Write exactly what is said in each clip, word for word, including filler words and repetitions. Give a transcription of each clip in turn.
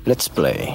Let's play.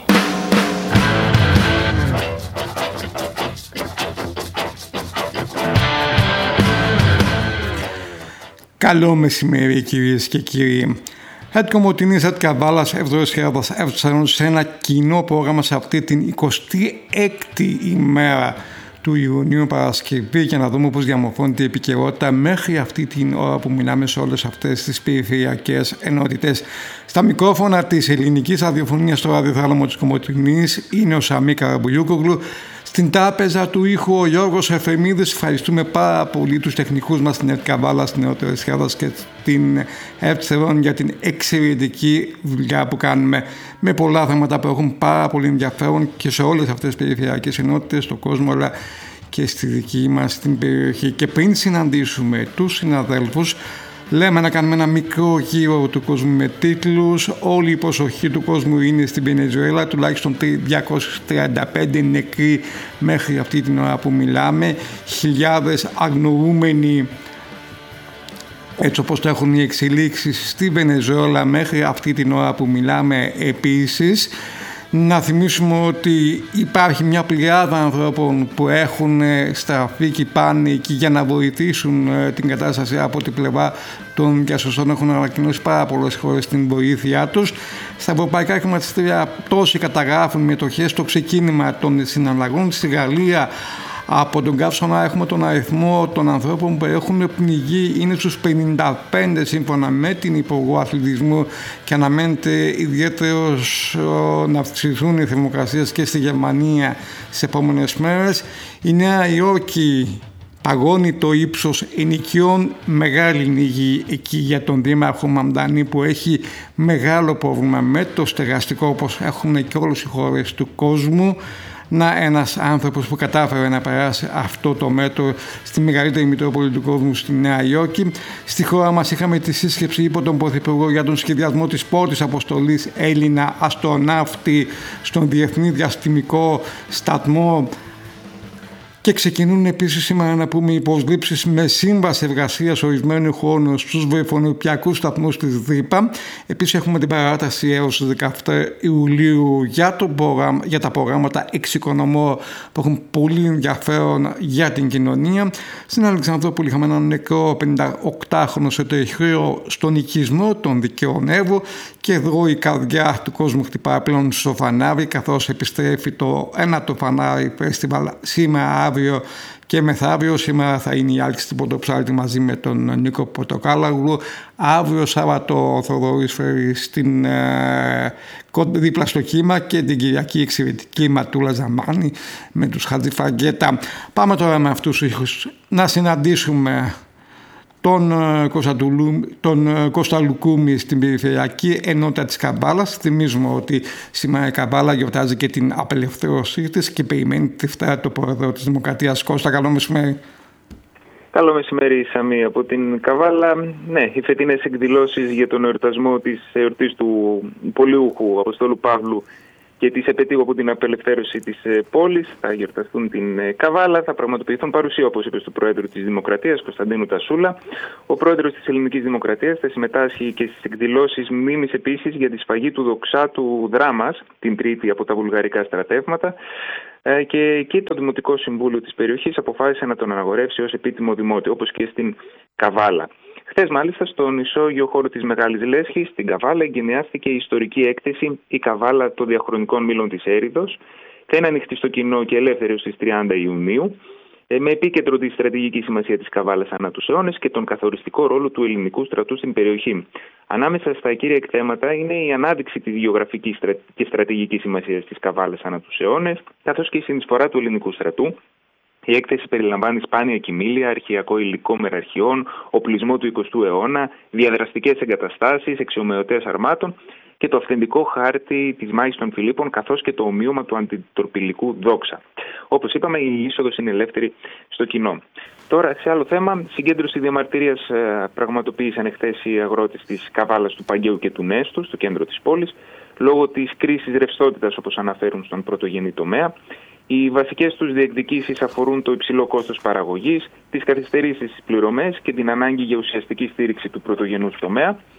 Καλό μεσημέρι κυρίες και κύριοι. Έτ Κομωτινής, Έτ Καβάλας, Ευρωεσχέδας έφτασαν σε ένα κοινό πρόγραμμα σε αυτή την εικοστή έκτη ημέρα του Ιουνίου, Παρασκευή, για να δούμε πώς διαμορφώνεται η επικαιρότητα μέχρι αυτή την ώρα που μιλάμε σε όλες αυτές τις περιφερειακές ενότητες. Στα μικρόφωνα της ελληνικής ραδιοφωνίας στο ραδιοθάλαμο της Κομωτινής είναι ο Σαμί Καραμπουλιούκογλου. Στην τράπεζα του ήχου ο Γιώργος Εφεμίδης. Ευχαριστούμε πάρα πολύ τους τεχνικούς μας στην ΕΡΤ Καβάλα, στην Ευρωεσχέδας και στην ΕΡΤ Θερών για την εξαιρετική δουλειά που κάνουμε με πολλά θέματα που έχουν πάρα πολύ ενδιαφέρον και σε όλες αυτές τις περιφερειακές ενότητες, στον κόσμο αλλά και στη δική μας την περιοχή. Και πριν συναντήσουμε τους συναδέλφους, λέμε να κάνουμε ένα μικρό γύρο του κόσμου με τίτλους. Όλη η προσοχή του κόσμου είναι στην Βενεζουέλα, τουλάχιστον διακόσιοι τριάντα πέντε νεκροί μέχρι αυτή την ώρα που μιλάμε, χιλιάδες αγνοούμενοι έτσι όπως το έχουν οι εξελίξεις στη Βενεζουέλα μέχρι αυτή την ώρα που μιλάμε επίσης. Να θυμίσουμε ότι υπάρχει μια πλειάδα ανθρώπων που έχουν στραφεί και πάνε εκεί για να βοηθήσουν την κατάσταση από την πλευρά των διασωστών. Έχουν ανακοινώσει πάρα πολλές χώρες την βοήθειά τους. Στα ευρωπαϊκά χρηματιστήρια τόσοι καταγράφουν μετοχές στο ξεκίνημα των συναλλαγών. Στη Γαλλία από τον καύσωνα έχουμε τον αριθμό των ανθρώπων που έχουν πνιγεί, είναι στους πενήντα πέντε σύμφωνα με την Υπουργό Αθλητισμού, και αναμένεται ιδιαίτερως να αυξηθούν οι θερμοκρασίες και στη Γερμανία στις επόμενες μέρες. Η Νέα Υόρκη παγώνει το ύψος ενοικιών, μεγάλη νίγη εκεί για τον Δήμαρχο Μαμντανή που έχει μεγάλο πρόβλημα με το στεγαστικό, όπως έχουν και όλες οι χώρες του κόσμου. Να, ένας άνθρωπος που κατάφερε να περάσει αυτό το μέτρο στη μεγαλύτερη μητρόπολη του κόσμου, στη Νέα Υόρκη. Στη χώρα μας είχαμε τη σύσκεψη υπό τον Πρωθυπουργό για τον σχεδιασμό της πρώτης αποστολής Έλληνα αστροναύτη στον Διεθνή Διαστημικό Σταθμό. Και ξεκινούν επίσης σήμερα να πούμε υποσλήψεις με σύμβαση εργασίας ορισμένου χρόνου στους βρεφονιπιακούς σταθμούς της ΔΥΠΑ. Επίσης έχουμε την παράταση έως δεκαεπτά Ιουλίου για, το πρόγραμμα, για τα προγράμματα εξοικονομώ που έχουν πολύ ενδιαφέρον για την κοινωνία. Στην Αλεξανδρούπολη είχαμε έναν νεκρό πενηνταοκτάχρονο σε τριχείο στον οικισμό των Δικαίων Εύω, και εδώ η καρδιά του κόσμου χτυπάει πλέον στο φανάρι, καθώς επιστρέφει το ένατο φανάρι φεστιβάλ σήμερα, αύριο και μεθαύριο. Σήμερα θα είναι η Άλκη στην Πρωτοψάλτη μαζί με τον Νίκο Πορτοκάλαγλου. Αύριο Σάββατο ο Θοδωρής φέρει στην, ε, δίπλα στο κύμα, και την Κυριακή εξαιρετική Ματούλα Ζαμάνη με τους Χατζηφραγκέτα. Πάμε τώρα με αυτούς τους ήχους να συναντήσουμε τον, τον Κώστα Λουκούμη στην περιφερειακή ενότητα της Καβάλας. Θυμίζουμε ότι σήμερα η Καβάλα γιορτάζει και την απελευθέρωσή της και περιμένει τη φτέρα του Πρόεδρου της Δημοκρατίας. Κώστα, καλό μεσημέρι. Καλό μεσημέρι, Σαμί, από την Καβάλα. Ναι, οι φετινές εκδηλώσεις για τον εορτασμό της εορτής του Πολιούχου Αποστόλου Παύλου και της επετείου από την απελευθέρωση της πόλης θα γιορταστούν την Καβάλα. Θα πραγματοποιηθούν παρουσία, όπως είπε, του Πρόεδρου της Δημοκρατίας, Κωνσταντίνου Τασούλα. Ο Πρόεδρος της Ελληνικής Δημοκρατίας θα συμμετάσχει και στις εκδηλώσεις μνήμης επίσης για τη σφαγή του δοξάτου Δράμας την Τρίτη από τα βουλγαρικά στρατεύματα. Και εκεί το Δημοτικό Συμβούλιο της περιοχής αποφάσισε να τον αναγορεύσει ως επίτιμο δημότη, όπως και στην Καβάλα. Χθες, μάλιστα, στον ισόγειο χώρο της Μεγάλης Λέσχης, στην Καβάλα, εγκαινιάστηκε η ιστορική έκθεση «Η Καβάλα των διαχρονικών μήλων της Έριδος». Θα είναι ανοιχτή στο κοινό και ελεύθερη στις τριάντα Ιουνίου, με επίκεντρο τη στρατηγική σημασία της Καβάλας ανά τους αιώνες και τον καθοριστικό ρόλο του ελληνικού στρατού στην περιοχή. Ανάμεσα στα κύρια εκθέματα είναι η ανάδειξη της γεωγραφικής και στρατηγικής σημασίας της Καβάλας ανά τους αιώνες, καθώς και η συνεισφορά του ελληνικού στρατού. Η έκθεση περιλαμβάνει σπάνια κοιμήλια, αρχαιακό υλικό μεραρχιών, οπλισμό του εικοστού αιώνα, διαδραστικές εγκαταστάσεις, εξομοιωτές αρμάτων και το αυθεντικό χάρτη της μάχης των Φιλίππων, καθώς και το ομοίωμα του αντιτορπιλικού δόξα. Όπως είπαμε, η είσοδος είναι ελεύθερη στο κοινό. Τώρα, σε άλλο θέμα, συγκέντρωση διαμαρτυρίας πραγματοποίησαν εχθές οι αγρότες της Καβάλας, του Παγκαίου και του Νέστου, στο κέντρο της πόλης, λόγω της κρίσης ρευστότητας, όπως αναφέρουν στον πρωτογενή τομέα. Οι βασικές τους διεκδικήσεις αφορούν το υψηλό κόστος παραγωγής, τις καθυστερήσεις στις πληρωμές και την ανάγκη για ουσιαστική στήριξη του πρωτογενούς τομέα.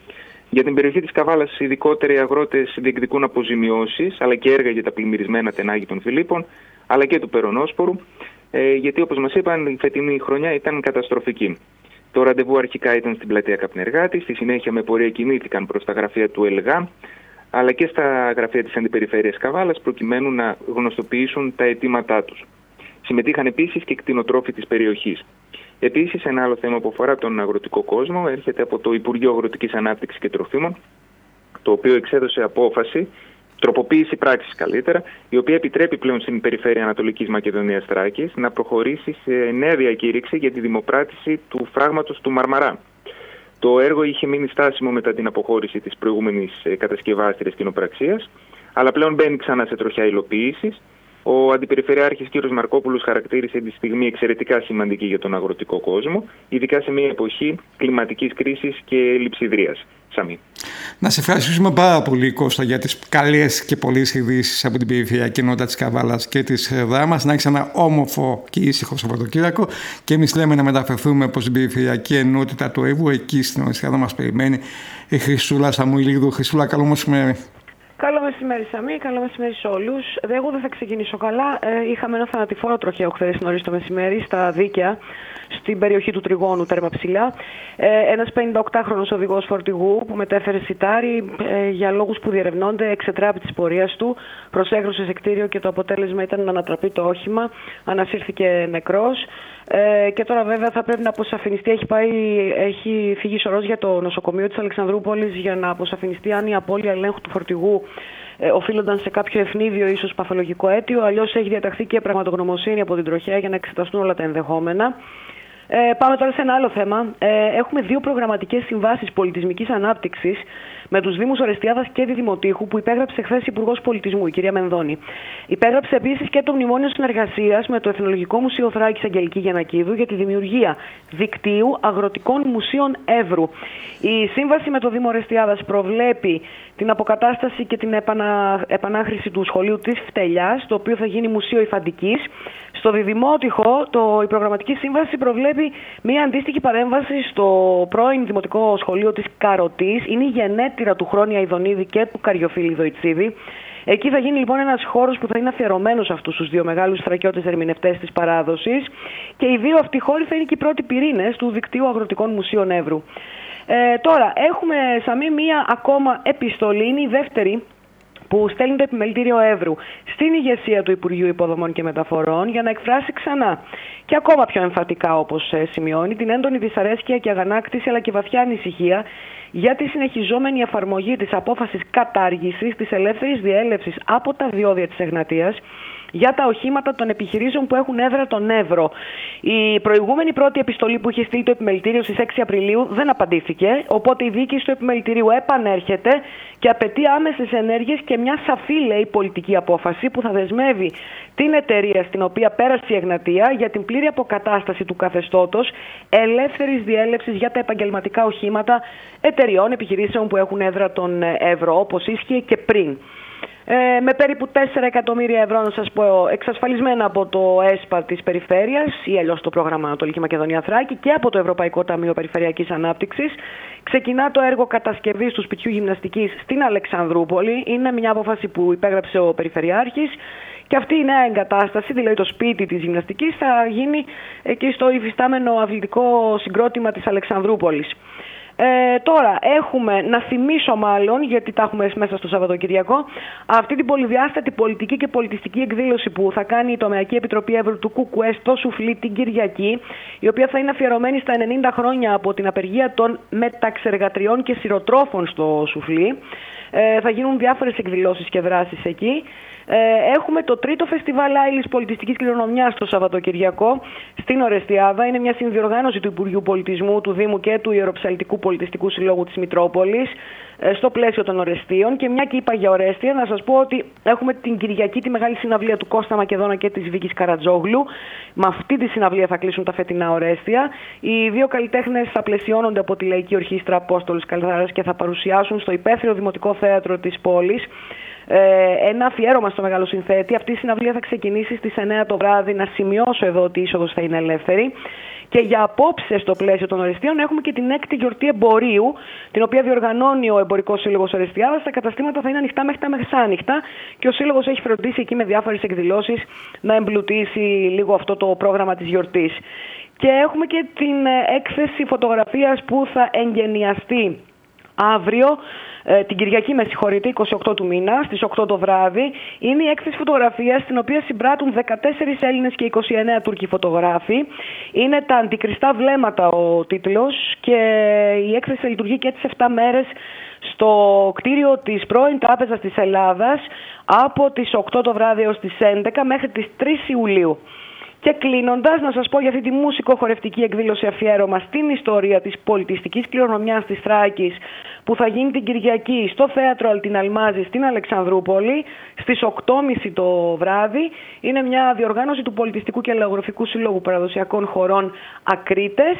Για την περιοχή της Καβάλας, ειδικότερα οι αγρότες διεκδικούν αποζημιώσεις, αλλά και έργα για τα πλημμυρισμένα τενάγη των Φιλίππων, αλλά και του Περονόσπορου, ε, γιατί όπως μας είπαν η φετινή χρονιά ήταν καταστροφική. Το ραντεβού αρχικά ήταν στην πλατεία Καπνεργάτη, στη συνέχεια με πορεία κινήθηκαν προς τα γραφεία του ΕΛΓΑ, αλλά και στα γραφεία της Αντιπεριφέρειας Καβάλας, προκειμένου να γνωστοποιήσουν τα αιτήματά τους. Συμμετείχαν επίσης και κτηνοτρόφοι της περιοχής. Επίσης, ένα άλλο θέμα που αφορά τον αγροτικό κόσμο έρχεται από το Υπουργείο Αγροτικής Ανάπτυξης και Τροφίμων, το οποίο εξέδωσε απόφαση, τροποποίηση πράξης καλύτερα, η οποία επιτρέπει πλέον στην Περιφέρεια Ανατολικής Μακεδονίας Θράκης να προχωρήσει σε νέα διακήρυξη για τη δημοπράτηση του φράγματος του Μαρμαρά. Το έργο είχε μείνει στάσιμο μετά την αποχώρηση της προηγούμενης κατασκευάστριας κοινοπραξίας, αλλά πλέον μπαίνει ξανά σε τροχιά υλοποίησης. Ο Αντιπεριφερειάρχης κ. Μαρκόπουλος χαρακτήρισε τη στιγμή εξαιρετικά σημαντική για τον αγροτικό κόσμο, ειδικά σε μια εποχή κλιματικής κρίσης και λειψιδρίας. Σαμί. Να σε ευχαριστήσουμε πάρα πολύ, Κώστα, για τις καλές και πολλές ειδήσεις από την περιφερειακή ενότητα της Καβάλας και της Δράμας. Να έχεις ένα όμορφο και ήσυχο Σαββατοκύριακο. Και εμείς λέμε να μεταφερθούμε προς την περιφερειακή ενότητα του Εύρου. Εκεί στην Ορεστιάδα μας περιμένει η Χρυσούλα Σαμουηλίδου. Χρυσούλα, καλό μεσημέρι. Καλό μεσημέρι, Σαμί. Καλό μεσημέρι σε όλους. Εγώ δεν θα ξεκινήσω καλά. Ε, είχαμε ένα θανατηφόρο τροχαίο χθες νωρίς το μεσημέρι στα Δίκαια, στην περιοχή του Τριγώνου, τέρμα ψηλά. Ε, ένας πενηνταοκτάχρονος οδηγός φορτηγού που μετέφερε σιτάρι ε, για λόγους που διερευνώνται εξετράπη της πορείας του, προσέγρουσε σε κτίριο και το αποτέλεσμα ήταν να ανατραπεί το όχημα. Ανασύρθηκε νεκρός. Ε, και τώρα βέβαια θα πρέπει να αποσαφινιστεί, έχει, πάει, έχει φύγει σωρός για το νοσοκομείο της Αλεξανδρούπολης για να αποσαφινιστεί αν η απώλεια ελέγχου του φορτηγού ε, οφείλονταν σε κάποιο ευνίδιο ίσως παθολογικό αίτιο, αλλιώς έχει διαταχθεί και πραγματογνωμοσύνη από την τροχέα για να εξεταστούν όλα τα ενδεχόμενα. Ε, πάμε τώρα σε ένα άλλο θέμα. Ε, έχουμε δύο προγραμματικές συμβάσεις πολιτισμικής ανάπτυξης με τους Δήμους Ορεστιάδας και Διδημοτήχου που υπέγραψε χθες η Υπουργός Πολιτισμού, η κυρία Μενδώνη. Υπέγραψε επίσης και το Μνημόνιο Συνεργασίας με το Εθνολογικό Μουσείο Θράκης Αγγελική Γιαννακίδου για τη δημιουργία δικτύου αγροτικών μουσείων Εύρου. Η σύμβαση με το Δήμο Ορεστιάδας προβλέπει την αποκατάσταση και την επανα... επανάχρηση του σχολείου της Φτελιάς, το οποίο θα γίνει Μουσείο Υφαντικής. Στο Διδημότυχο, το... η προγραμματική σύμβαση προβλέπει μια αντίστοιχη παρέμβαση στο πρώην Δημοτικό Σχολείο της Καροτής. Είναι η γενέτειρα του Χρόνια Ιδονίδη και του Καριοφίλη Δοϊτσίδη. Εκεί θα γίνει λοιπόν ένας χώρος που θα είναι αφιερωμένος σε αυτούς τους δύο μεγάλους θρακιώτες ερμηνευτές της παράδοσης. Και οι δύο αυτοί χώροι θα είναι και οι πρώτοι πυρήνες του δικτύου αγροτικών μουσείων Εύρου. Ε, τώρα, έχουμε, Σαμί, μία ακόμα επιστολή, είναι η δεύτερη που στέλνει το Επιμελητήριο Εύρου στην ηγεσία του Υπουργείου Υποδομών και Μεταφορών για να εκφράσει ξανά και ακόμα πιο εμφατικά, όπως σημειώνει, την έντονη δυσαρέσκεια και αγανάκτηση αλλά και βαθιά ανησυχία για τη συνεχιζόμενη εφαρμογή της απόφασης κατάργησης της ελεύθερης διέλευσης από τα διόδια της Εγνατίας για τα οχήματα των επιχειρήσεων που έχουν έδρα τον Εύρο. Η προηγούμενη πρώτη επιστολή που είχε στείλει το Επιμελητήριο στις έξι Απριλίου δεν απαντήθηκε, οπότε η διοίκηση του Επιμελητηρίου επανέρχεται και απαιτεί άμεσες ενέργειες και μια σαφή, λέει, πολιτική απόφαση που θα δεσμεύει την εταιρεία στην οποία πέρασε η Εγνατία για την πλήρη αποκατάσταση του καθεστώτος ελεύθερης διέλευσης για τα επαγγελματικά οχήματα εταιριών επιχειρήσεων που έχουν έδρα τον Εύρο, όπως ίσχυε και πριν. Ε, με περίπου τέσσερα εκατομμύρια ευρώ, να σας πω, εξασφαλισμένα από το ΕΣΠΑ της Περιφέρειας ή αλλιώς το πρόγραμμα Ανατολική Μακεδονία Θράκη και από το Ευρωπαϊκό Ταμείο Περιφερειακής Ανάπτυξης, ξεκινά το έργο κατασκευής του σπιτιού γυμναστικής στην Αλεξανδρούπολη. Είναι μια απόφαση που υπέγραψε ο Περιφερειάρχης και αυτή η νέα εγκατάσταση, δηλαδή το σπίτι της γυμναστικής, θα γίνει εκεί στο υφιστάμενο αθλητικό συγκρότημα της Αλεξανδρούπολης. Ε, τώρα έχουμε, να θυμίσω μάλλον, γιατί τα έχουμε μέσα στο Σαββατοκυριακό, αυτή την πολυδιάστατη πολιτική και πολιτιστική εκδήλωση που θα κάνει η Τομεακή Επιτροπή Εύρου του ΚΚΕ στο Σουφλί την Κυριακή, η οποία θα είναι αφιερωμένη στα ενενήντα χρόνια από την απεργία των μεταξεργατριών και σειροτρόφων στο Σουφλί. Ε, θα γίνουν διάφορες εκδηλώσεις και δράσεις εκεί. Ε, έχουμε το τρίτο φεστιβάλ Άειλης Πολιτιστικής Κληρονομιάς το Σαββατοκυριακό στην Ορεστιάδα. Είναι μια συνδιοργάνωση του Υπουργείου Πολιτισμού, του Δήμου και του Ιεροψαλτικού Πολιτιστικού Συλλόγου της Μητρόπολης ε, στο πλαίσιο των Ορεστίων. Και μια και είπα για Ορέστια, να σας πω ότι έχουμε την Κυριακή τη μεγάλη συναυλία του Κώστα Μακεδόνα και της Βίκης Καρατζόγλου. Με αυτή τη συναυλία θα κλείσουν τα φετινά Ορέστια. Οι δύο καλλιτέχνες θα πλαισιώνονται από τη Λαϊκή Ορχήστρα Απόστολης Καλδάρας και θα παρουσιάσουν στο υπαίθριο Δημοτικό Θέατρο της πόλης ένα αφιέρωμα στο μεγάλο συνθέτη. Αυτή η συναυλία θα ξεκινήσει στις εννιά το βράδυ. Να σημειώσω εδώ ότι η είσοδος θα είναι ελεύθερη. Και για απόψε, στο πλαίσιο των Ορεστίων, έχουμε και την έκτη γιορτή εμπορίου, την οποία διοργανώνει ο Εμπορικός Σύλλογος Ορεστιάδας. Τα καταστήματα θα είναι ανοιχτά μέχρι τα μεσάνυχτα και ο Σύλλογος έχει φροντίσει εκεί με διάφορες εκδηλώσεις να εμπλουτίσει λίγο αυτό το πρόγραμμα της γιορτής. Και έχουμε και την έκθεση φωτογραφίας που θα εγγενιαστεί αύριο, ε, την Κυριακή, με συγχωρείτε, είκοσι οκτώ του μήνα, στις οκτώ το βράδυ. Είναι η έκθεση φωτογραφίας, στην οποία συμπράττουν δεκατέσσερις Έλληνες και είκοσι εννέα Τούρκοι φωτογράφοι. Είναι τα αντικριστά βλέμματα ο τίτλος και η έκθεση θα λειτουργεί και τις επτά μέρες στο κτίριο της πρώην Τράπεζας της Ελλάδας από τις οκτώ το βράδυ έως τις έντεκα μέχρι τις τρεις Ιουλίου. Και κλείνοντας, να σας πω για αυτή τη μουσικο-χορευτική εκδήλωση αφιέρωμα στην ιστορία της πολιτιστικής κληρονομιάς της Θράκης, που θα γίνει την Κυριακή στο Θέατρο Αλτιναλμάζη στην Αλεξανδρούπολη στις οκτώ και μισή το βράδυ. Είναι μια διοργάνωση του Πολιτιστικού και Λαογραφικού Συλλόγου Παραδοσιακών Χωρών Ακρίτες.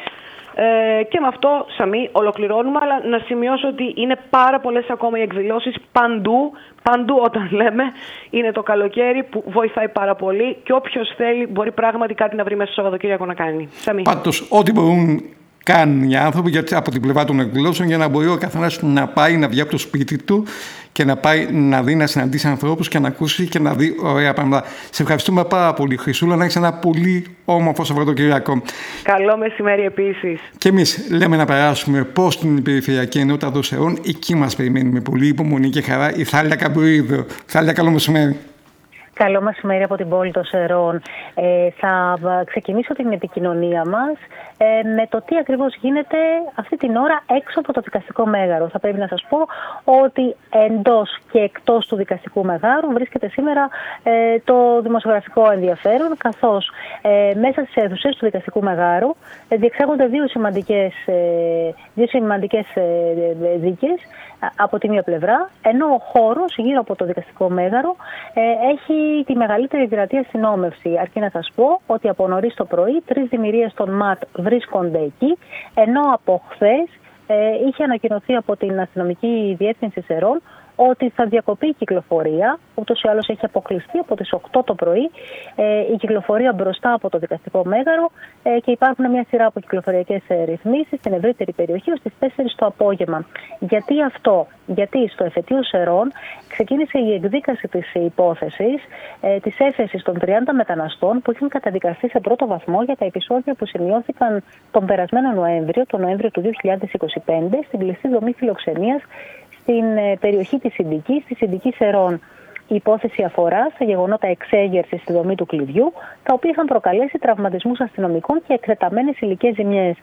Ε, και με αυτό, Σαμή, ολοκληρώνουμε, αλλά να σημειώσω ότι είναι πάρα πολλές ακόμα οι εκδηλώσεις παντού, παντού όταν λέμε, είναι το καλοκαίρι που βοηθάει πάρα πολύ και όποιος θέλει μπορεί πράγματι κάτι να βρει μέσα στο Σαββατοκύριακο να κάνει. Σαμή. Πάντως, ό,τι μπορούν κάνουν οι άνθρωποι γιατί, από την πλευρά των εκδηλώσεων, για να μπορεί ο καθένας να πάει να βγει από το σπίτι του και να πάει να δει, να συναντήσει ανθρώπους και να ακούσει και να δει ωραία πράγματα. Σε ευχαριστούμε πάρα πολύ, Χρυσούλα, να έχεις ένα πολύ όμορφο Σαββατοκύριακο. Καλό μεσημέρι επίσης. Και εμείς λέμε να περάσουμε πώς την περιφερειακή ενότητα Δροσερών. Εκεί μας περιμένει με πολύ υπομονή και χαρά η Θάλια Καμπουρίδου. Θάλια, καλό μεσημέρι. Καλό μεσημέρι από την πόλη των Σερών. Ε, θα ξεκινήσω την επικοινωνία μας ε, με το τι ακριβώς γίνεται αυτή την ώρα έξω από το δικαστικό μέγαρο. Θα πρέπει να σας πω ότι εντός και εκτός του δικαστικού μεγάρου βρίσκεται σήμερα ε, το δημοσιογραφικό ενδιαφέρον, καθώς ε, μέσα στις αίθουσες του δικαστικού μεγάρου ε, διεξάγονται δύο σημαντικές, ε, δύο σημαντικές ε, δίκες από τη μία πλευρά, ενώ ο χώρος γύρω από το δικαστικό μέγαρο ε, έχει τη μεγαλύτερη δυνατή αστυνόμευση. Αρκεί να σας πω ότι από νωρίς το πρωί τρεις δημιουργίες των ΜΑΤ βρίσκονται εκεί, ενώ από χθες ε, είχε ανακοινωθεί από την αστυνομική διεύθυνση Σερών ότι θα διακοπεί η κυκλοφορία, ούτως ή άλλως έχει αποκλειστεί από τις οκτώ το πρωί ε, η κυκλοφορία μπροστά από το δικαστικό μέγαρο ε, και υπάρχουν μια σειρά από κυκλοφοριακές ε, ρυθμίσεις στην ευρύτερη περιοχή ως τις τέσσερις το απόγευμα. Γιατί αυτό? Γιατί στο εφετείο Σερών ξεκίνησε η εκδίκαση της υπόθεσης ε, της έφεσης των τριάντα μεταναστών που είχαν καταδικαστεί σε πρώτο βαθμό για τα επεισόδια που σημειώθηκαν τον περασμένο Νοέμβριο, τον Νοέμβριο του δύο χιλιάδες είκοσι πέντε, στην κλειστή δομή φιλοξενίας στην περιοχή της Συνδικής, της Συνδικής Σερών. Η υπόθεση αφορά σε γεγονότα εξέγερσης στη δομή του κλειδιού, τα οποία είχαν προκαλέσει τραυματισμούς αστυνομικών και εκτεταμένες υλικές ζημιές.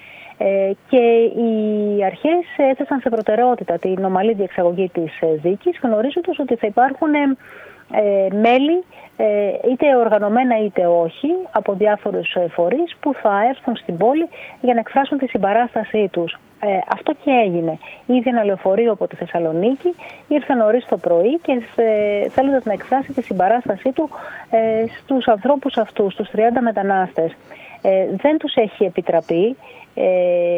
Ε, και οι αρχές έθεσαν σε προτεραιότητα την ομαλή διεξαγωγή της δίκης, γνωρίζοντας ότι θα υπάρχουν ε, μέλη, ε, είτε οργανωμένα είτε όχι, από διάφορους φορείς που θα έρθουν στην πόλη για να εκφράσουν τη συμπαράστασή τους. Ε, αυτό και έγινε. Ήδη ένα λεωφορείο από τη Θεσσαλονίκη ήρθε νωρίς το πρωί και ε, θέλοντας να εκφράσει τη συμπαράστασή του ε, στους ανθρώπους αυτούς, στους τριάντα μετανάστες. Ε, δεν τους έχει επιτραπεί ε,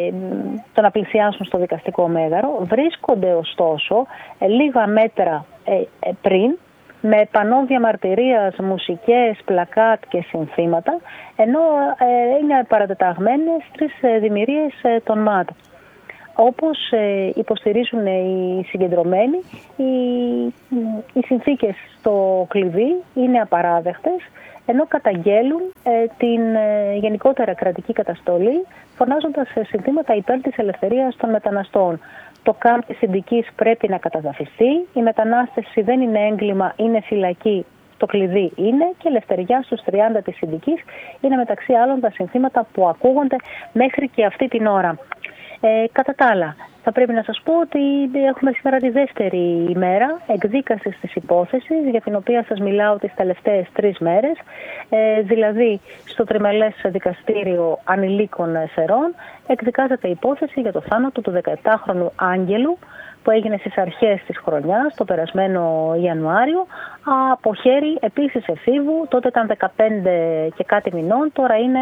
το να πλησιάσουν στο δικαστικό μέγαρο. Βρίσκονται ωστόσο ε, λίγα μέτρα ε, ε, πριν με πανό διαμαρτυρίας, μουσικές, πλακάτ και συνθήματα, ενώ ε, είναι παρατεταγμένες τρεις ε, δημιουργίες ε, των ΜΑΤ. Όπως ε, υποστηρίζουν οι συγκεντρωμένοι, οι, οι συνθήκες στο κλειδί είναι απαράδεκτες, ενώ καταγγέλουν ε, την ε, γενικότερα κρατική καταστολή, φωνάζοντας ε, συνθήματα υπέρ της ελευθερίας των μεταναστών. Το κάμπ της Συνδικής πρέπει να καταδαφιστεί, η μετανάστευση δεν είναι έγκλημα, είναι φυλακή. Το κλειδί είναι και ελευθεριά στους τριάντα της Συνδικής είναι μεταξύ άλλων τα συνθήματα που ακούγονται μέχρι και αυτή την ώρα. Ε, κατά τα άλλα, θα πρέπει να σας πω ότι έχουμε σήμερα τη δεύτερη ημέρα εκδίκασης της υπόθεσης, για την οποία σας μιλάω τις τελευταίες τρεις μέρες, ε, δηλαδή στο τριμελές δικαστήριο ανηλίκων Σερών εκδικάζεται η υπόθεση για το θάνατο του δεκαεπτάχρονου Άγγελου, που έγινε στις αρχές της χρονιάς, το περασμένο Ιανουάριο, από χέρι επίσης εφήβου. Τότε ήταν δεκαπέντε και κάτι μηνών, τώρα είναι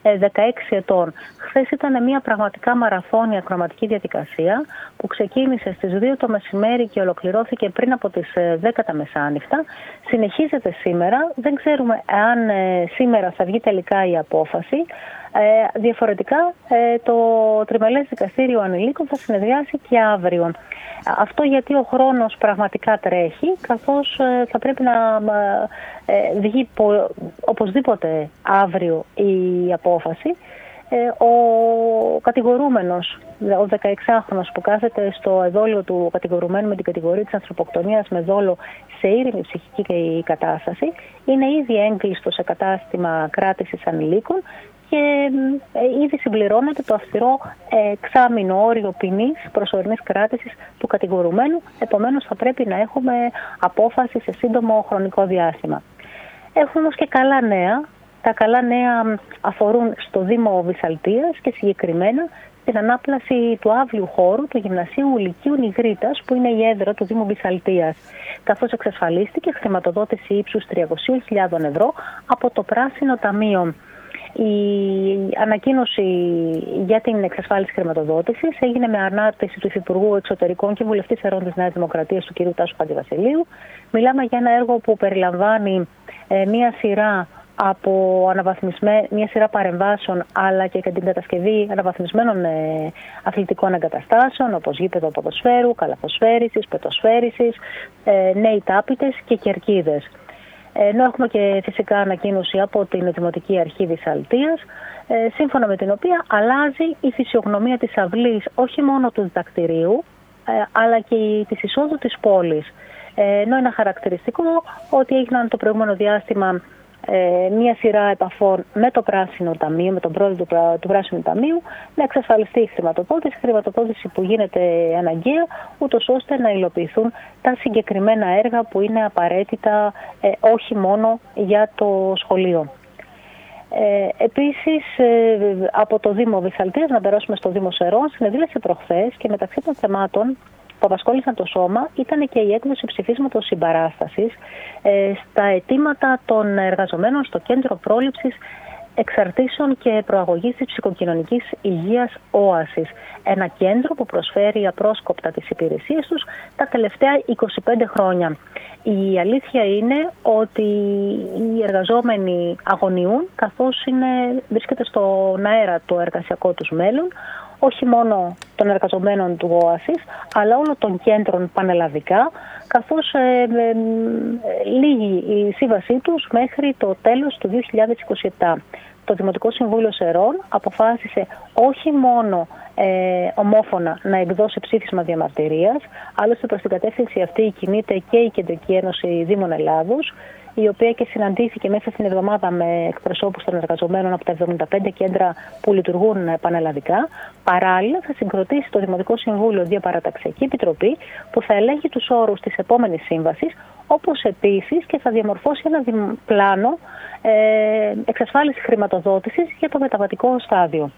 δεκαέξι ετών. Χθες ήταν μια πραγματικά μαραθώνια ακροματική διαδικασία που ξεκίνησε στις δύο το μεσημέρι και ολοκληρώθηκε πριν από τις δέκα τα μεσάνυχτα. Συνεχίζεται σήμερα. Δεν ξέρουμε αν ε, σήμερα θα βγει τελικά η απόφαση. Ε, διαφορετικά, ε, το Τριμελές Δικαστήριο Ανηλίκων θα συνεδριάσει και αύριο. Αυτό γιατί ο χρόνος πραγματικά τρέχει, καθώς ε, θα πρέπει να ε, βγει πο, οπωσδήποτε αύριο η απόφαση. Ε, ο κατηγορούμενος, ο δεκαεξάχρονος που κάθεται στο εδόλιο του κατηγορουμένου με την κατηγορία της ανθρωποκτονίας με δόλο σε ήρεμη ψυχική κατάσταση, είναι ήδη έγκλειστο σε κατάστημα κράτησης ανηλίκων και ε, ήδη συμπληρώνεται το αυστηρό ε, εξάμηνο όριο ποινής προσωρινής κράτησης του κατηγορουμένου. Επομένως θα πρέπει να έχουμε απόφαση σε σύντομο χρονικό διάστημα. Έχουμε όμως και καλά νέα. Τα καλά νέα αφορούν στο Δήμο Βυσσαλτίας και συγκεκριμένα την ανάπλαση του άβλιου χώρου του Γυμνασίου Λυκείου Νιγρίτας, που είναι η έδρα του Δήμου Βυσσαλτίας, καθώς εξασφαλίστηκε χρηματοδότηση ύψους τριακόσιες χιλιάδες ευρώ από το Πράσινο Ταμείο. Η ανακοίνωση για την εξασφάλιση χρηματοδότησης έγινε με ανάρτηση του Υφυπουργού Εξωτερικών και Βουλευτής Ερών της Νέας Δημοκρατίας, του κ. Τάσου Χατζηβασιλείου. Μιλάμε για ένα έργο που περιλαμβάνει ε, μία σειρά από μια σειρά παρεμβάσεων, αλλά και για την κατασκευή αναβαθμισμένων ε, αθλητικών εγκαταστάσεων, όπως γήπεδο ποδοσφαίρου, καλαθοσφαίρισης, πετοσφαίρισης, ε, νέοι τάπητες και κερκίδες. Ενώ έχουμε και φυσικά ανακοίνωση από την Δημοτική Αρχή Βυσσαλτίας, ε, σύμφωνα με την οποία αλλάζει η φυσιογνωμία της αυλής όχι μόνο του διδακτηρίου, ε, αλλά και της εισόδου της πόλης. Ε, ενώ είναι χαρακτηριστικό ότι έγιναν το προηγούμενο διάστημα Ε, μία σειρά επαφών με το Πράσινο Ταμείο, με τον πρόεδρο του, του Πράσινου Ταμείου, να εξασφαλιστεί η χρηματοδότηση, χρηματοδότηση που γίνεται αναγκαία, ούτως ώστε να υλοποιηθούν τα συγκεκριμένα έργα που είναι απαραίτητα ε, όχι μόνο για το σχολείο. Ε, επίσης, ε, από το Δήμο Βυσσαλτίας, να περάσουμε στο Δήμο Σερών, συνεδρίασε προχθές και μεταξύ των θεμάτων που απασχόλησαν το σώμα ήταν και η έκδοση ψηφίσματος συμπαράστασης ε, στα αιτήματα των εργαζομένων στο Κέντρο Πρόληψης Εξαρτήσεων και Προαγωγής της Ψυχοκοινωνικής Υγείας Όασης. Ένα κέντρο που προσφέρει απρόσκοπτα τις υπηρεσίες τους τα τελευταία είκοσι πέντε χρόνια. Η αλήθεια είναι ότι οι εργαζόμενοι αγωνιούν, καθώς είναι, βρίσκεται στον αέρα το εργασιακό τους μέλλον, όχι μόνο των εργαζομένων του ΟΑΣΙΣ, αλλά όλων των κέντρων πανελλαδικά, καθώς ε, ε, ε, λύγει η σύμβασή τους μέχρι το τέλος του δύο χιλιάδες είκοσι επτά. Το Δημοτικό Συμβούλιο Σερών αποφάσισε όχι μόνο ε, ομόφωνα να εκδώσει ψήφισμα διαμαρτυρίας, άλλωστε προς την κατεύθυνση αυτή κινείται και η Κεντρική Ένωση Δήμων Ελλάδος, η οποία και συναντήθηκε μέσα στην εβδομάδα με εκπροσώπους των εργαζομένων από τα εβδομήντα πέντε κέντρα που λειτουργούν πανελλαδικά. Παράλληλα, θα συγκροτήσει το Δημοτικό Συμβούλιο Διαπαραταξιακή Επιτροπή που θα ελέγχει τους όρους της επόμενης σύμβασης, όπως επίσης και θα διαμορφώσει ένα πλάνο ε, εξασφάλισης χρηματοδότησης για το μεταβατικό στάδιο.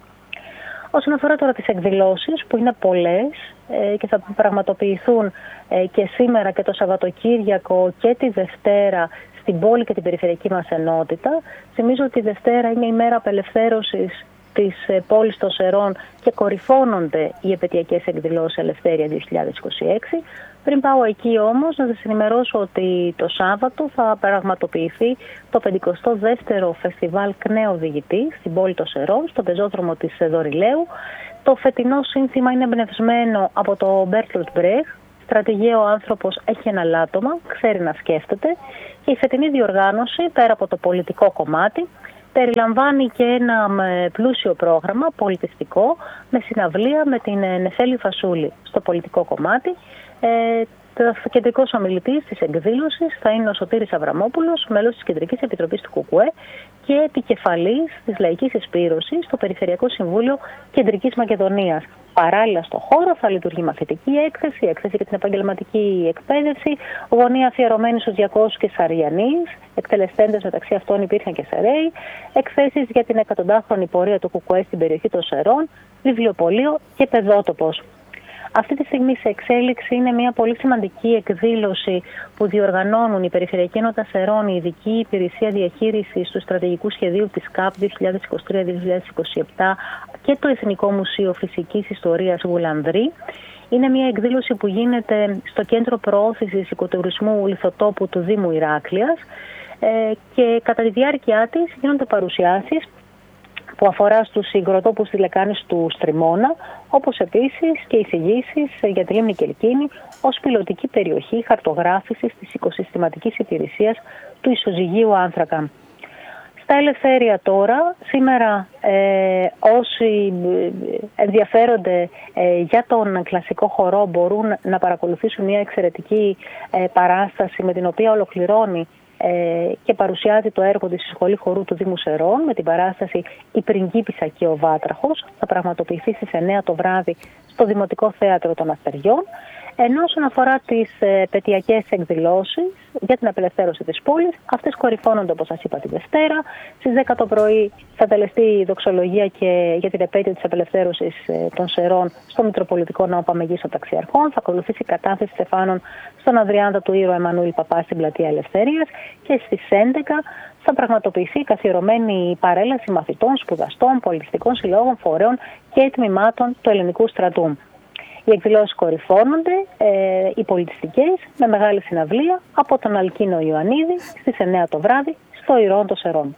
Όσον αφορά τώρα τις εκδηλώσεις, που είναι πολλές ε, και θα πραγματοποιηθούν ε, και σήμερα και το Σαββατοκύριακο και τη Δευτέρα στην πόλη και την περιφερειακή μας ενότητα, θυμίζω ότι η Δευτέρα είναι η μέρα απελευθέρωσης της πόλης των Σερών και κορυφώνονται οι επαιτειακές εκδηλώσεις Ελευθέρια δύο χιλιάδες είκοσι έξι. Πριν πάω εκεί όμως, να σας ενημερώσω ότι το Σάββατο θα πραγματοποιηθεί το πενηκοστό δεύτερο Φεστιβάλ Κνέο Οδηγητή στην πόλη των Σερών, στον πεζόδρομο της Δωρηλαίου. Το φετινό σύνθημα είναι εμπνευσμένο από το Μπέρτολτ Μπρέχτ. Στρατηγείο άνθρωπος έχει ένα λάτωμα, ξέρει να σκέφτεται. Και η φετινή διοργάνωση, πέρα από το πολιτικό κομμάτι, περιλαμβάνει και ένα πλούσιο πρόγραμμα πολιτιστικό με συναυλία με την Νεφέλη Φασούλη. Στο πολιτικό κομμάτι, ε, το κεντρικός ομιλητής της εκδήλωσης θα είναι ο Σωτήρης Αβραμόπουλος, μέλος της Κεντρικής Επιτροπής του ΚΚΕ και επικεφαλής της Λαϊκής Εισπύρωσης στο Περιφερειακό Συμβούλιο Κεντρικής Μακεδονίας. Παράλληλα στο χώρο θα λειτουργεί μαθητική έκθεση, έκθεση για την επαγγελματική εκπαίδευση, γωνία αφιερωμένη στους διακόσιους και Σαριανείς, εκτελεστέντες μεταξύ αυτών υπήρχαν και Σεραίοι, εκθέσεις για την εκατοντάχρονη πορεία του ΚΚΕ στην περιοχή των Σερών, βιβλιοπωλείο και παιδότοπος. Αυτή τη στιγμή σε εξέλιξη είναι μια πολύ σημαντική εκδήλωση που διοργανώνουν η Περιφερειακή Ενότητα Σερών, η Ειδική Υπηρεσία Διαχείρισης του Στρατηγικού Σχεδίου της ΚΑΠ δύο χιλιάδες είκοσι τρία δύο χιλιάδες είκοσι επτά και το Εθνικό Μουσείο Φυσικής Ιστορίας Γουλανδρή. Είναι μια εκδήλωση που γίνεται στο Κέντρο Προώθησης Οικοτουρισμού Λιθοτόπου του Δήμου Ηράκλειας και κατά τη διάρκεια της γίνονται παρουσιάσεις που αφορά στους υγροτόπους της λεκάνης του Στριμώνα, όπως επίσης και εισηγήσεις για τη λίμνη Κελκίνη ως πιλωτική περιοχή χαρτογράφησης της οικοσυστηματικής υπηρεσίας του ισοζυγίου άνθρακα. Στα Ελευθέρια τώρα, σήμερα ε, όσοι ενδιαφέρονται ε, για τον κλασικό χορό μπορούν να παρακολουθήσουν μια εξαιρετική ε, παράσταση με την οποία ολοκληρώνει και παρουσιάζει το έργο της στη Σχολή Χορού του Δήμου Σερών με την παράσταση «Η Πριγκίπισσα και ο Βάτραχος». Θα πραγματοποιηθεί στις εννέα το βράδυ στο Δημοτικό Θέατρο των Αστεριών. Ενώ όσον αφορά τις ε, πετειακές εκδηλώσεις για την απελευθέρωση της πόλης, αυτές κορυφώνονται, όπως σας είπα, τη Δευτέρα. Στις δέκα το πρωί θα τελεστεί η δοξολογία και για την επέτειο της απελευθέρωσης ε, των Σερών στο Μητροπολιτικό Ναό Παμεγής Ταξιαρχών. Θα ακολουθήσει η κατάθεση στεφάνων στον Αδριάντα του ήρωα Εμμανουήλ Παπά στην Πλατεία Ελευθερίας και στις έντεκα θα πραγματοποιηθεί η καθιερωμένη παρέλαση μαθητών, σπουδαστών, πολιτιστικών συλλόγων, φορέων και τμήματων του ελληνικού στρατού. Οι εκδηλώσεις κορυφώνονται, ε, οι πολιτιστικές, με μεγάλη συναυλία από τον Αλκίνο Ιωαννίδη στις εννέα το βράδυ στο Ηρώων των Σερών.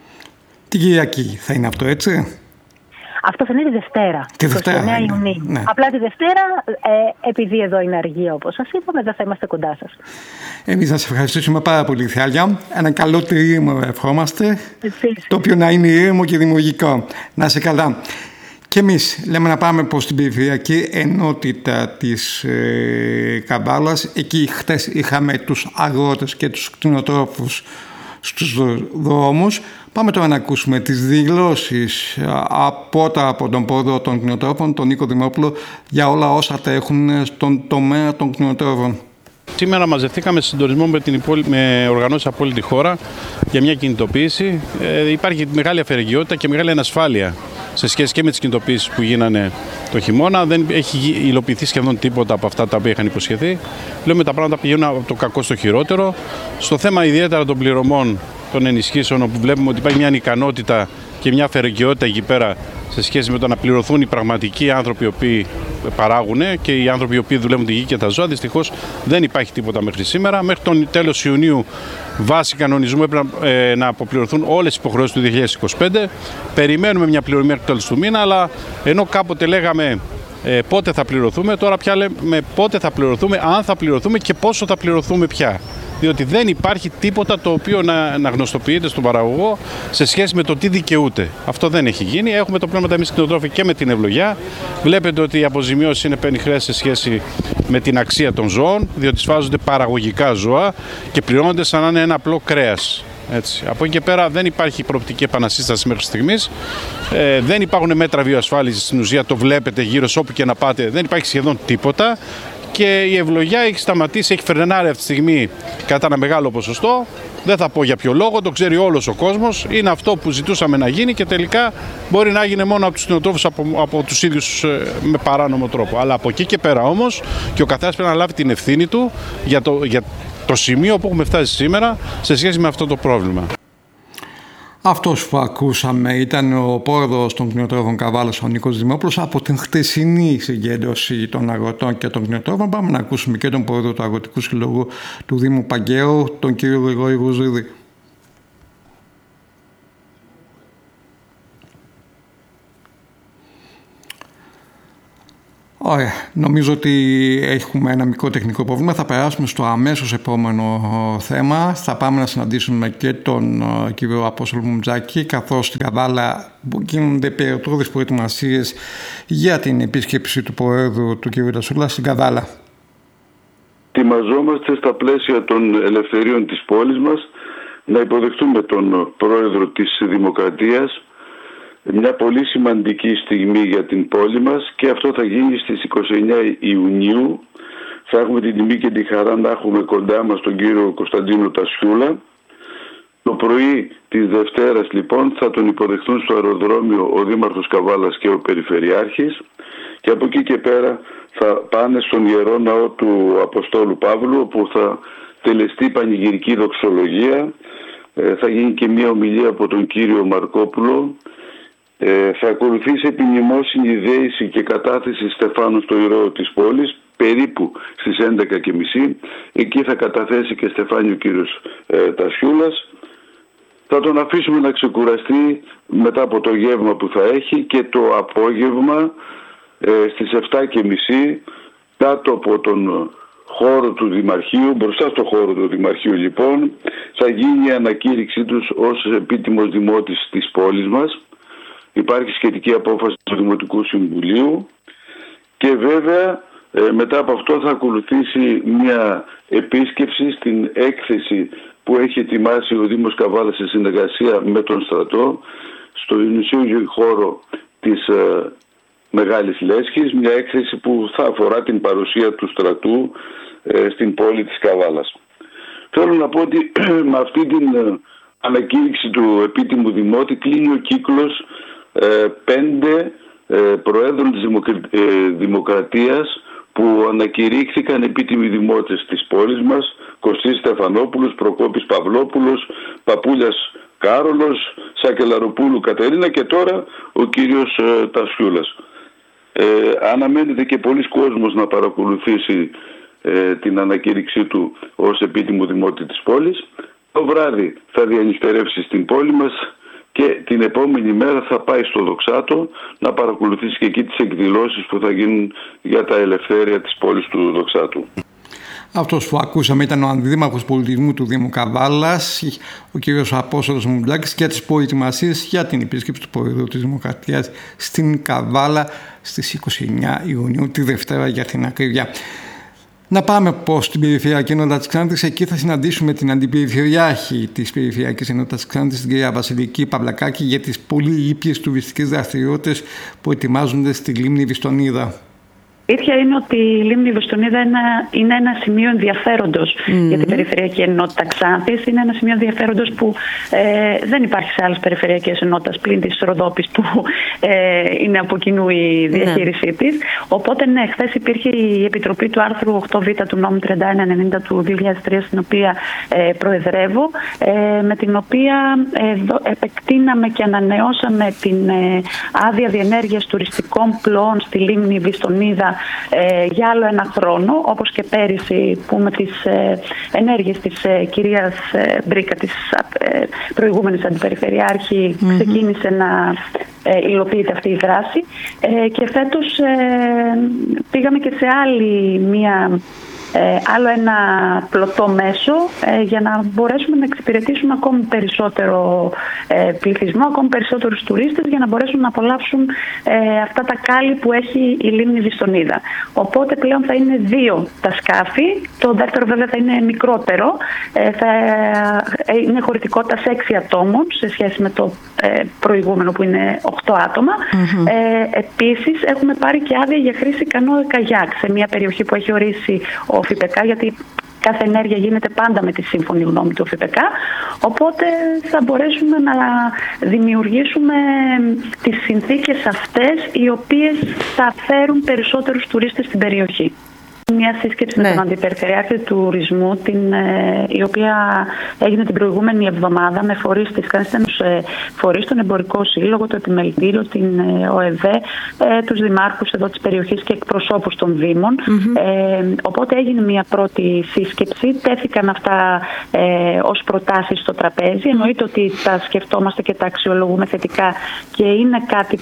Την Κυριακή θα είναι αυτό, έτσι? Αυτό θα είναι τη Δευτέρα, τη Δευτέρα είκοσι εννέα Ιουνίου. Ναι. Απλά τη Δευτέρα, ε, επειδή εδώ είναι αργία όπως σας είπαμε, δεν θα είμαστε κοντά σας. Εμείς να σας ευχαριστήσουμε πάρα πολύ, Θεάλια. Ένα καλό τρίμηνο ευχόμαστε, Εσείς. Το οποίο να είναι ήρεμο και δημιουργικό. Να είσαι καλά. Και εμείς λέμε να πάμε προς την Περιφερειακή Ενότητα της ε, Καβάλας. Εκεί χτες είχαμε τους αγρότες και τους κτηνοτρόφους στους δρόμους. Πάμε τώρα να ακούσουμε τις δηλώσεις από, από τον πρόεδρο των κτηνοτρόφων, τον Νίκο Δημόπουλο, για όλα όσα τα έχουν στον τομέα των κτηνοτρόφων. Σήμερα μαζευτήκαμε σε συντονισμό με, την υπόλοι... με οργανώσεις από όλη τη χώρα για μια κινητοποίηση. Ε, υπάρχει μεγάλη αφαιρεγγιότητα και μεγάλη ανασφάλεια σε σχέση και με τις κινητοποίησεις που γίνανε το χειμώνα. Δεν έχει υλοποιηθεί σχεδόν τίποτα από αυτά τα οποία είχαν υποσχεθεί. Λέμε τα πράγματα πηγαίνουν από το κακό στο χειρότερο. Στο θέμα ιδιαίτερα των πληρωμών των ενισχύσεων, όπου βλέπουμε ότι υπάρχει μια ανικανότητα και μια αφαιρεγγιότητα εκεί πέρα σε σχέση με το να πληρωθούν οι πραγματικοί άνθρωποι οι οποίοι παράγουν και οι άνθρωποι οι οποίοι δουλεύουν τη γη και τα ζώα. Δυστυχώς δεν υπάρχει τίποτα μέχρι σήμερα. Μέχρι τον τέλος Ιουνίου, βάσει κανονισμού, έπρεπε ε, να αποπληρωθούν όλες οι υποχρεώσεις του δύο χιλιάδες είκοσι πέντε. Περιμένουμε μια πληρωμή μέχρι το τέλος του μήνα, αλλά ενώ κάποτε λέγαμε ε, πότε θα πληρωθούμε, τώρα πια λέμε πότε θα πληρωθούμε, αν θα πληρωθούμε και πόσο θα πληρωθούμε πια. Διότι δεν υπάρχει τίποτα το οποίο να, να γνωστοποιείται στον παραγωγό σε σχέση με το τι δικαιούται. Αυτό δεν έχει γίνει. Έχουμε το πρόβλημα εμείς κτηνοτρόφοι και με την ευλογιά. Βλέπετε ότι η αποζημίωση είναι πενιχρές σε σχέση με την αξία των ζώων, διότι σφάζονται παραγωγικά ζώα και πληρώνονται σαν να είναι ένα απλό κρέας. Έτσι. Από εκεί και πέρα δεν υπάρχει προοπτική επανασύσταση μέχρι στιγμής. Ε, δεν υπάρχουν μέτρα βιοασφάλισης στην ουσία, το βλέπετε γύρω σε όπου και να πάτε, δεν υπάρχει σχεδόν τίποτα. Και η ευλογιά έχει σταματήσει, έχει φρενάρει αυτή τη στιγμή κατά ένα μεγάλο ποσοστό. Δεν θα πω για ποιο λόγο, το ξέρει όλος ο κόσμος. Είναι αυτό που ζητούσαμε να γίνει και τελικά μπορεί να γίνει μόνο από τους κτηνοτρόφους, από, από τους ίδιους με παράνομο τρόπο. Αλλά από εκεί και πέρα όμως και ο καθένας πρέπει να λάβει την ευθύνη του για το, για το σημείο που έχουμε φτάσει σήμερα σε σχέση με αυτό το πρόβλημα. Αυτός που ακούσαμε ήταν ο πρόεδρος των κτηνοτρόφων Καβάλας, ο Νίκος Δημόπουλος, από την χτεσινή συγκέντρωση των αγροτών και των κτηνοτρόφων. Πάμε να ακούσουμε και τον πρόεδρο του Αγροτικού Συλλόγου του Δήμου Παγκαίου, τον κύριο Γρηγόρη Γουζίδη. Ωραία. Νομίζω ότι έχουμε ένα μικρό τεχνικό πρόβλημα. Θα περάσουμε στο αμέσως επόμενο θέμα. Θα πάμε να συναντήσουμε και τον κύριο Απόστολο Μουμτζάκη, καθώς στην Καβάλα γίνονται περαιτέρω προετοιμασίες για την επίσκεψη του Προέδρου του κ. Τασούλα στην Καβάλα. Ετοιμαζόμαστε στα πλαίσια των ελευθερίων της πόλης μας να υποδεχτούμε τον Πρόεδρο της Δημοκρατίας. Μια πολύ σημαντική στιγμή για την πόλη μας και αυτό θα γίνει στις είκοσι εννέα Ιουνίου. Θα έχουμε την τιμή και τη χαρά να έχουμε κοντά μας τον κύριο Κωνσταντίνο Τασιούλα. Το πρωί της Δευτέρας λοιπόν θα τον υποδεχθούν στο αεροδρόμιο ο Δήμαρχος Καβάλας και ο Περιφερειάρχης και από εκεί και πέρα θα πάνε στον Ιερό Ναό του Αποστόλου Παύλου, όπου θα τελεστεί πανηγυρική δοξολογία. Ε, θα γίνει και μια ομιλία από τον κύριο Μαρκόπουλο. Ε, θα ακολουθήσει επιμνημόσυνη δέηση και κατάθεση Στεφάνου στο Ηρώο της πόλης, περίπου στις έντεκα και μισή. Εκεί θα καταθέσει και Στεφάνιο ο κύριος ε, Τασιούλας. Θα τον αφήσουμε να ξεκουραστεί μετά από το γεύμα που θα έχει, και το απόγευμα ε, στις επτά και μισή κάτω από τον χώρο του Δημαρχείου, μπροστά στο χώρο του Δημαρχείου λοιπόν, θα γίνει η ανακήρυξή τους ως επίτιμος δημότης της πόλης μας. Υπάρχει σχετική απόφαση του Δημοτικού Συμβουλίου και βέβαια ε, μετά από αυτό θα ακολουθήσει μια επίσκεψη στην έκθεση που έχει ετοιμάσει ο Δήμος Καβάλας σε συνεργασία με τον στρατό στο νησιούγιο χώρο της ε, Μεγάλης Λέσχης, μια έκθεση που θα αφορά την παρουσία του στρατού ε, στην πόλη της Καβάλας. Θέλω να πω ότι με αυτή την ε, ανακήρυξη του επίτιμου δημότη κλείνει ο κύκλος ε, πέντε ε, προέδρων της δημοκρα... ε, Δημοκρατίας που ανακηρύχθηκαν επίτιμοι δημότες της πόλης μας: Κωστής Στεφανόπουλος, Προκόπης Παυλόπουλος, Παπούλιας Κάρολος, Σακελαροπούλου Κατερίνα και τώρα ο κύριος ε, Τασιούλας. Ε, αναμένεται και πολλοί κόσμος να παρακολουθήσει ε, την ανακήρυξή του ως επίτιμο δημότη της πόλης. Το βράδυ θα διανυχτερεύσει στην πόλη μας και την επόμενη μέρα θα πάει στο Δοξάτο να παρακολουθήσει και εκεί τις εκδηλώσεις που θα γίνουν για τα ελευθέρια της πόλης του Δοξάτου. Αυτός που ακούσαμε ήταν ο Αντιδήμαρχος Πολιτισμού του Δήμου Καβάλας, ο κ. Απόστολος Μουντάκης, για τις προετοιμασίες για την επίσκεψη του Προεδρού της Δημοκρατίας στην Καβάλα στις είκοσι εννέα Ιουνίου, τη Δευτέρα για την ακρίβεια. Να πάμε πώς στην Περιφερειακή Ενότητα της Ξάνθης. Εκεί θα συναντήσουμε την Αντιπεριφερειάρχη της Περιφερειακής Ενότητας της Ξάνθης, την κυρία Βασιλική Παυλακάκη, για τις πολύ ήπιες τουριστικές δραστηριότητες που ετοιμάζονται στη λίμνη Βιστονίδα. Η αλήθεια είναι ότι η λίμνη Βιστονίδα είναι ένα σημείο ενδιαφέροντος mm-hmm. για την Περιφερειακή Ενότητα Ξάνθης. Είναι ένα σημείο ενδιαφέροντος που ε, δεν υπάρχει σε άλλες περιφερειακές ενότητες πλην της Ροδόπης, που ε, είναι από κοινού η διαχείρισή mm. της. Οπότε, ναι, χθες υπήρχε η επιτροπή του άρθρου οκτώ β του νόμου τριάντα ένα ενενήντα του δύο χιλιάδες τρία, στην οποία ε, προεδρεύω, ε, με την οποία ε, δο, επεκτείναμε και ανανεώσαμε την ε, άδεια διενέργειας τουριστικών πλοών στη λίμνη Βιστονίδα Ε, για άλλο ένα χρόνο, όπως και πέρυσι που με τις ε, ενέργειες της ε, κυρίας ε, Μπρίκα, της ε, προηγούμενης Αντιπεριφερειάρχη, mm-hmm. ξεκίνησε να ε, υλοποιείται αυτή η δράση ε, και φέτος ε, πήγαμε και σε άλλη μία Ε, άλλο ένα πλωτό μέσο ε, για να μπορέσουμε να εξυπηρετήσουμε ακόμη περισσότερο ε, πληθυσμό, ακόμη περισσότερους τουρίστες, για να μπορέσουν να απολαύσουν ε, αυτά τα κάλλη που έχει η λίμνη Βιστονίδα. Οπότε πλέον θα είναι δύο τα σκάφη, το δεύτερο βέβαια θα είναι μικρότερο, ε, θα ε, είναι χωρητικότητα σε έξι ατόμων σε σχέση με το ε, προηγούμενο που είναι οκτώ άτομα. Mm-hmm. Ε, επίσης έχουμε πάρει και άδεια για χρήση κανόε καγιάκ σε μια περιοχή που έχει ορίσει ο ΦΥΠΕΚΑ, γιατί κάθε ενέργεια γίνεται πάντα με τη σύμφωνη γνώμη του ΦΥΠΕΚΑ, οπότε θα μπορέσουμε να δημιουργήσουμε τις συνθήκες αυτές οι οποίες θα φέρουν περισσότερους τουρίστες στην περιοχή. Μια σύσκεψη ναι. με τον Αντιπεριφερειάρχη του Τουρισμού, την, ε, η οποία έγινε την προηγούμενη εβδομάδα με φορείς της Κάνιστενος, ε, φορείς, τον Εμπορικό Σύλλογο, το Επιμελητήριο, την ε, ΟΕΒΕ, ε, τους δημάρχους εδώ της περιοχής και εκπροσώπους των Δήμων. Mm-hmm. Ε, οπότε έγινε μια πρώτη σύσκεψη, τέθηκαν αυτά ε, ως προτάσεις στο τραπέζι. Mm-hmm. Εννοείται ότι τα σκεφτόμαστε και τα αξιολογούμε θετικά και είναι κάτι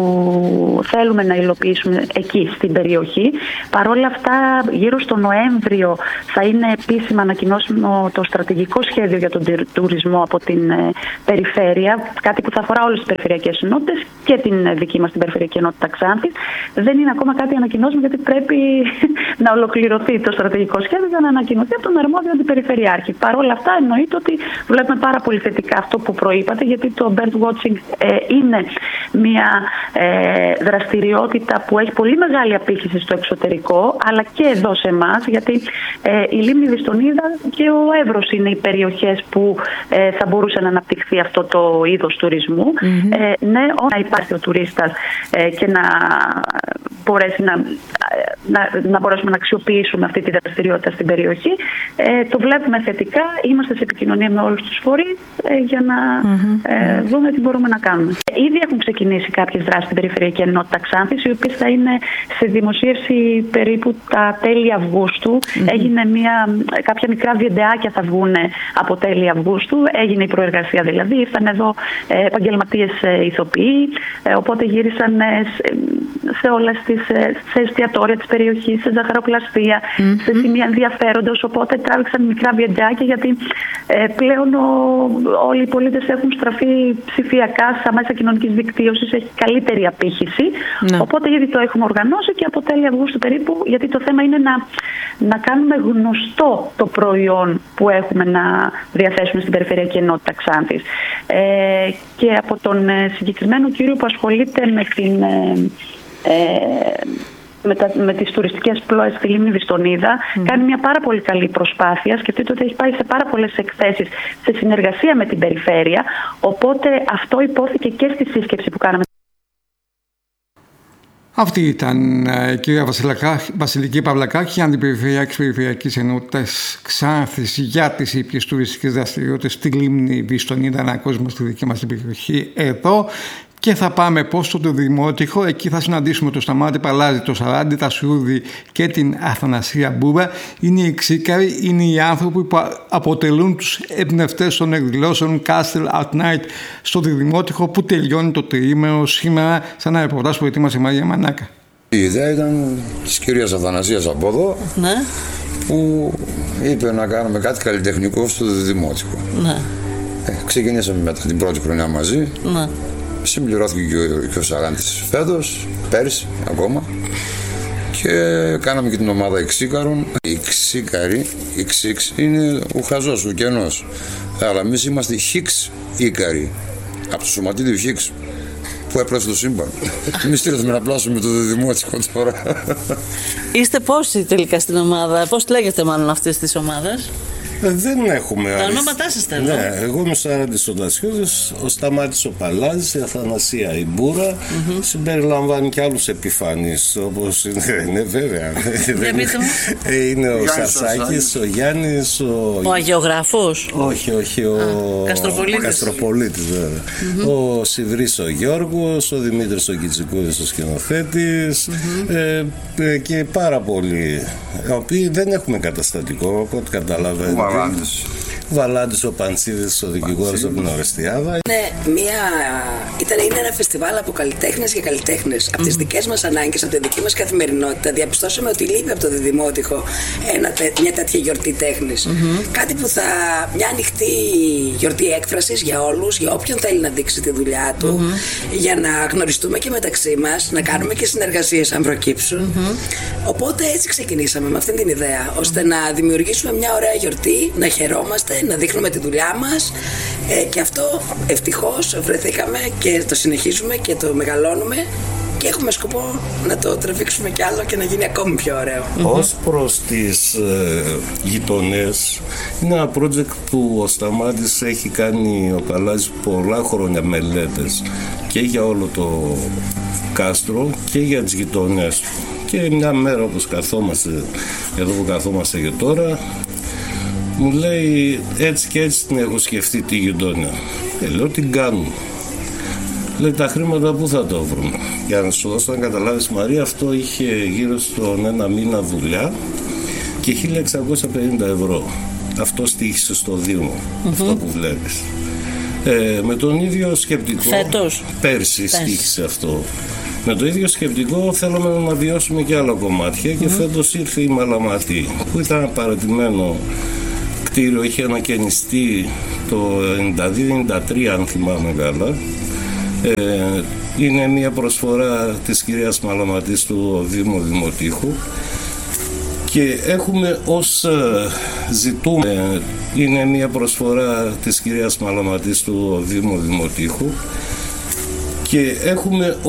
που θέλουμε να υλοποιήσουμε εκεί στην περιοχή. Παρ' όλα αυτά, γύρω στο Νοέμβριο θα είναι επίσημα ανακοινώσιμο το στρατηγικό σχέδιο για τον τουρισμό από την ε, περιφέρεια, κάτι που θα αφορά όλες τις περιφερειακές ενότητες και την δική μας την Περιφερειακή Ενότητα Ξάνθης. Δεν είναι ακόμα κάτι ανακοινώσιμο, γιατί πρέπει να ολοκληρωθεί το στρατηγικό σχέδιο για να ανακοινωθεί από τον αρμόδιο Αντιπεριφερειάρχη. Παρ' όλα αυτά, εννοείται ότι βλέπουμε πάρα πολύ θετικά αυτό που προείπατε, γιατί το bird watching ε, είναι μια ε, δραστηριότητα που έχει πολύ μεγάλη απήχηση στο εξωτερικό, αλλά και εδώ σε εμάς, γιατί ε, η λίμνη Βιστονίδα και ο Εύρος είναι οι περιοχές που ε, θα μπορούσε να αναπτυχθεί αυτό το είδος τουρισμού. Mm-hmm. Ε, ναι, να υπάρχει ο τουρίστας ε, και να μπορέσει να, να, να μπορέσουμε να αξιοποιήσουμε αυτή τη δραστηριότητα στην περιοχή. Ε, το βλέπουμε θετικά, είμαστε σε επικοινωνία με όλους τους φορείς ε, για να mm-hmm. ε, δούμε τι μπορούμε να κάνουμε. Ήδη έχουν ξεκινήσει κάποιες δράσεις στην Περιφερειακή Ενότητα Ξάνθης, οι οποίες θα είναι σε δημοσίευση περίπου τα τέλη Αυγούστου. Mm-hmm. Έγινε μια, κάποια μικρά βιντεάκια θα βγουν από τέλη Αυγούστου. Έγινε η προεργασία δηλαδή, ήρθαν εδώ ε, επαγγελματίες ε, ηθοποιοί, ε, οπότε γύρισαν ε, σε, σε όλες τις ε, σε εστιατόρια της περιοχής, σε ζαχαροπλαστεία, mm-hmm. σε σημεία ενδιαφέροντος, οπότε τράβηξαν μικρά βιντεάκια γιατί ε, πλέον ο, όλοι οι πολίτες έχουν στραφεί ψηφιακά στα μέσα κοινωνικής δικτύωσης, έχει καλύτερη απήχηση, ναι. Οπότε ήδη το έχουμε οργανώσει και από τέλη Αυγούστου περίπου, γιατί το θέμα είναι να, να κάνουμε γνωστό το προϊόν που έχουμε να διαθέσουμε στην Περιφερειακή Ενότητα Ξάνθης. Ε, και από τον συγκεκριμένο κύριο που ασχολείται με την... Ε, Με, τα, με τις τουριστικές πλώες στη Λίμνη Βιστονίδα, mm. κάνει μια πάρα πολύ καλή προσπάθεια. Σκεφτείτε ότι έχει πάει σε πάρα πολλές εκθέσεις σε συνεργασία με την περιφέρεια, οπότε αυτό υπόθηκε και στη σύσκεψη που κάναμε. Αυτή ήταν η κυρία Βασιλική Παυλακάκη, αντιπεριφερειάρχης Περιφερειακής Ενότητας Ξάνθης για τις ήπιες τουριστικές δραστηριότητες στη Λίμνη Βιστονίδα, ένα κόσμο στη δική μας περιοχή εδώ. Και θα πάμε πώς στο Δημότυχο, εκεί θα συναντήσουμε το Σταμάτη Παλάζη, το Σαράντι, τα Σούρδη και την Αθανασία Μπούρα. Είναι οι ξύκαροι, είναι οι άνθρωποι που αποτελούν τους εμπνευστές των εκδηλώσεων Castle at Night στο Δημότυχο, που τελειώνει το τριήμερο σήμερα, σαν ένα ρεπορτάζ που ετοίμασε η Μαρία Μανάκα. Η ιδέα ήταν της κυρίας Αθανασίας από εδώ, ναι. που είπε να κάνουμε κάτι καλλιτεχνικό στο Δημότυχο. Ναι. Ε, ξεκινήσαμε μετά την πρώτη χρονιά μαζί. Ναι. Συμπληρώθηκε και ο, και ο Σαράντης φέτος, πέρσι ακόμα, και κάναμε και την ομάδα Εξίκαρων. Οι Ξίκαροι, η Ξίξ είναι ο χαζός, ο κενός, αλλά εμείς είμαστε Χίξ Ίκαροι, από το σωματίδιο Χίξ που έπρεπε το σύμπαν. Εμείς τι ήρθαμε να πλάσουμε το Δημότυχο τώρα. Είστε πόσοι τελικά στην ομάδα, πώς λέγεται μάλλον αυτής της ομάδας? Δεν έχουμε. Τα ονόματά σας θέλω. Ναι, εγώ είμαι ο Σαράντης ο Τασιώδης, ο Σταμάτης ο Παλάζης, η Αθανασία η Μπούρα. Mm-hmm. Συμπεριλαμβάνει και άλλους επιφανείς, όπως είναι, είναι βέβαια. Είναι ο Σασάκης, ο Γιάννης, ο... Ο Αγιογραφός. Όχι, όχι, ο Καστροπολίτης. Καστροπολίτης, βέβαια. Mm-hmm. Ο Σιβρής ο Γιώργος, ο Δημήτρης ο Κιτσικούδης ο σκηνοθέτης, mm-hmm. ε, και πάρα πολλοί, οι οποίοι δεν έχουμε καταστατικό, από ό,τι καταλαβαίνετε. Βαλάντης. Βαλάντης ο Παντσίδης, ο δικηγόρος από την Ορεστιάδα. Είναι, μια... Ήταν, είναι ένα φεστιβάλ από καλλιτέχνες για καλλιτέχνες. Mm-hmm. Από τις δικές μας ανάγκες, από τη δική μας καθημερινότητα, διαπιστώσαμε ότι λείπει από το Δημότυχο ένα, μια τέτοια γιορτή τέχνης. Mm-hmm. Κάτι που θα. Μια ανοιχτή γιορτή έκφρασης για όλους, για όποιον θέλει να δείξει τη δουλειά του, mm-hmm. για να γνωριστούμε και μεταξύ μας, να κάνουμε και συνεργασίες αν προκύψουν. Mm-hmm. Οπότε έτσι ξεκινήσαμε με αυτή την ιδέα, ώστε να δημιουργήσουμε μια ωραία γιορτή, να χαιρόμαστε, να δείχνουμε τη δουλειά μας, ε, και αυτό ευτυχώς βρεθήκαμε και το συνεχίζουμε και το μεγαλώνουμε και έχουμε σκοπό να το τραβήξουμε κι άλλο και να γίνει ακόμη πιο ωραίο. Mm-hmm. Ως προς τις ε, γειτονές, είναι ένα project που ο Σταμάτης έχει κάνει, ο Παλάζης, πολλά χρόνια μελέτες και για όλο το κάστρο και για τις γειτονές. Και μια μέρα, όπως καθόμαστε εδώ που καθόμαστε και τώρα, μου λέει έτσι και έτσι την έχω σκεφτεί τη γειτόνια. Ε, λέω την κάνουμε. Λέει τα χρήματα πού θα το βρούμε. Για να σου δώσω να καταλάβεις, Μαρία, αυτό είχε γύρω στον ένα μήνα δουλειά και χίλια εξακόσια πενήντα ευρώ. Αυτό στοίχησε στο Δήμο, mm-hmm. αυτό που βλέπεις. Ε, με τον ίδιο σκεπτικό. Φέτος. Πέρσι Πέρσι. στοίχησε αυτό. Με το ίδιο σκεπτικό θέλαμε να βιώσουμε και άλλα κομμάτια, mm-hmm. και φέτος ήρθε η Μαλαματή, που ήταν παρατημένο κτίριο, είχε ανακαινιστεί το ενενήντα δύο ενενήντα τρία αν θυμάμαι καλά. Ε, είναι μια προσφορά της κυρίας Μαλαματής του Δήμου Δημοτήχου και έχουμε ως ζητούμε, ε, είναι μια προσφορά της κυρίας Μαλαματής του Δήμου Δημοτήχου και έχουμε